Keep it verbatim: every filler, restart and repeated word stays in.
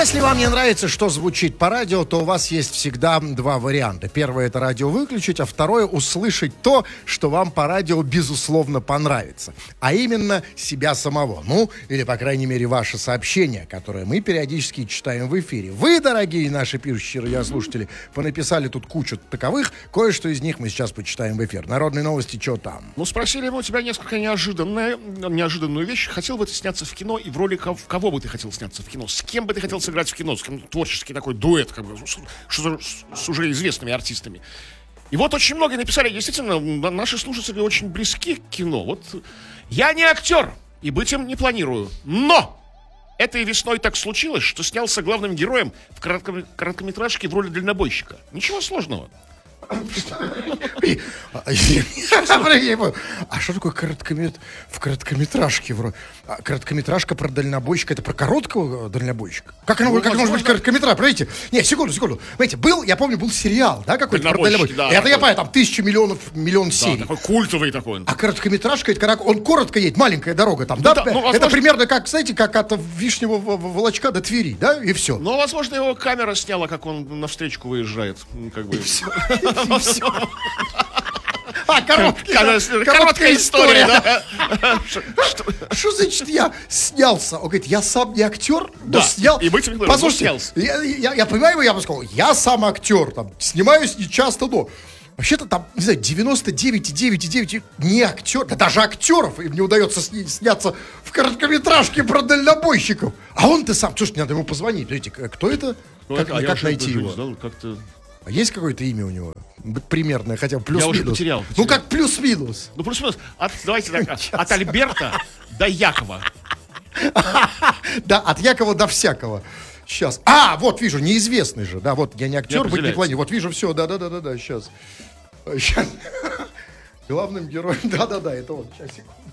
Если вам не нравится, что звучит по радио, то у вас есть всегда два варианта. Первое — это радио выключить, а второе — услышать то, что вам по радио безусловно понравится. А именно себя самого. Ну, или, по крайней мере, ваше сообщение, которое мы периодически читаем в эфире. Вы, дорогие наши пишущие радиослушатели, понаписали тут кучу таковых. Кое-что из них мы сейчас почитаем в эфир. Народные новости, что там? Ну, спросили мы у тебя несколько неожиданную, неожиданную вещь. Хотел бы ты сняться в кино, и в роли кого, в кого бы ты хотел сняться в кино? С кем бы ты хотел сыграть в кино? С кем творческий такой дуэт, как бы, с, с, с уже известными артистами. И вот очень многие написали, действительно, наши слушатели очень близки к кино. Вот я не актер, и быть им не планирую. Но этой весной так случилось, что снялся главным героем в коротко- короткометражке в роли дальнобойщика. Ничего сложного. А что такое короткомет... в короткометражке? Короткометражка про дальнобойщика. Это про короткого дальнобойщика? Как оно Ну, как может быть короткометраж? Понимаете? Не, секунду, секунду. Понимаете, был, я помню, был сериал, да, какой-то про дальнобойщика. Да, это такой. Я понимаю, там тысяча миллионов, миллион Да, серий. такой культовый такой. А короткометражка, это когда он коротко едет, маленькая дорога там, Ну да? да, ну, это возможно... примерно как, знаете, как от Вишнего Волочка до Твери, да, и все. Ну, возможно, его камера сняла, как он навстречу выезжает. Как бы. А, короткий, да. Короткая, короткая история, да. Что значит я снялся? Он говорит, я сам не актер, но Да, снял. и быть им Послушайте, снялся. я, я, я понимаю его, я бы сказал, я сам актер, там, снимаюсь не часто, но вообще-то там, не знаю, девяносто девять и девять десятых девять не актер, да даже актеров им не удается сни- сняться в короткометражке про дальнобойщиков. А он-то сам, слушайте, надо ему позвонить. Смотрите, кто это? Ну, как это, а я как уже найти даже его? не знал, как-то... А есть какое-то имя у него? Примерное, хотя бы плюс-минус. Я уже потерял, Ну, потерял. как плюс-минус. Ну, плюс-минус. От, давайте так, от, от Альберта до Якова. Да, от Якова до всякого. Сейчас. А, вот вижу, неизвестный же. Да, вот я не актер, быть не планирую. Вот вижу, все, да-да-да-да-да, сейчас. Сейчас. Главным героем, да-да-да, это он. Сейчас, секунду.